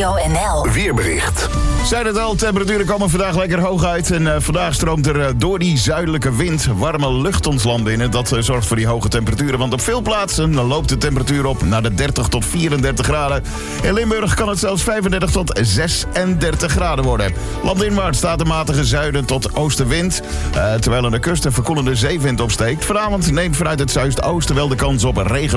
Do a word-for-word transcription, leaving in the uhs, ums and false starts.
Radio N L. Weerbericht. Zijn het al, temperaturen komen vandaag lekker hoog uit. En uh, vandaag stroomt er uh, door die zuidelijke wind warme lucht ons land binnen. Dat uh, zorgt voor die hoge temperaturen. Want op veel plaatsen loopt de temperatuur op naar de dertig tot vierendertig graden. In Limburg kan het zelfs vijfendertig tot zesendertig graden worden. Landinwaarts staat de matige zuiden tot oostenwind. Uh, terwijl aan de kust een verkoelende zeewind opsteekt. Vanavond neemt vanuit het zuidoosten wel de kans op regen